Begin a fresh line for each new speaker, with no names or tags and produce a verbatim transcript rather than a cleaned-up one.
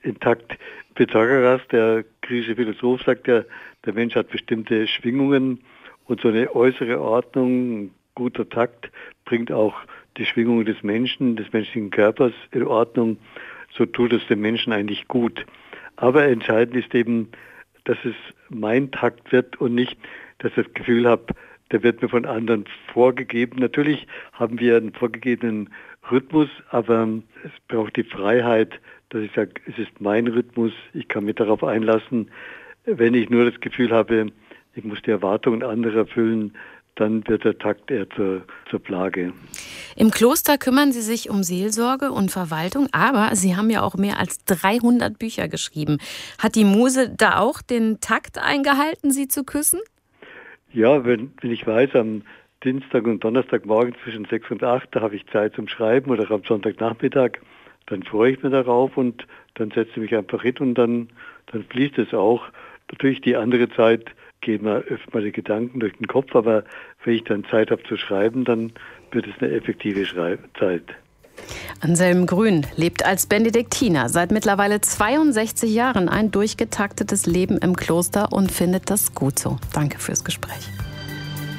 intakt. Pythagoras, der griechische Philosoph, sagt ja, der Mensch hat bestimmte Schwingungen und so eine äußere Ordnung, ein guter Takt bringt auch die Schwingungen des Menschen, des menschlichen Körpers in Ordnung. So tut es dem Menschen eigentlich gut. Aber entscheidend ist eben, dass es mein Takt wird und nicht, dass ich das Gefühl habe, der wird mir von anderen vorgegeben. Natürlich haben wir einen vorgegebenen Rhythmus, aber es braucht die Freiheit, dass ich sage, es ist mein Rhythmus, ich kann mich darauf einlassen. Wenn ich nur das Gefühl habe, ich muss die Erwartungen anderer erfüllen, dann wird der Takt eher zur, zur Plage.
Im Kloster kümmern Sie sich um Seelsorge und Verwaltung, aber Sie haben ja auch mehr als dreihundert Bücher geschrieben. Hat die Muse da auch den Takt eingehalten, Sie zu küssen?
Ja, wenn, wenn ich weiß, am Dienstag und Donnerstagmorgen zwischen sechs und acht, da habe ich Zeit zum Schreiben oder am Sonntagnachmittag, dann freue ich mich darauf und dann setze ich mich einfach hin und dann, dann fließt es auch. Natürlich die andere Zeit gehen mir öfter mal die Gedanken durch den Kopf, aber wenn ich dann Zeit habe zu schreiben, dann wird es eine effektive Schreibzeit.
Anselm Grün lebt als Benediktiner seit mittlerweile zweiundsechzig Jahren ein durchgetaktetes Leben im Kloster und findet das gut so. Danke fürs Gespräch.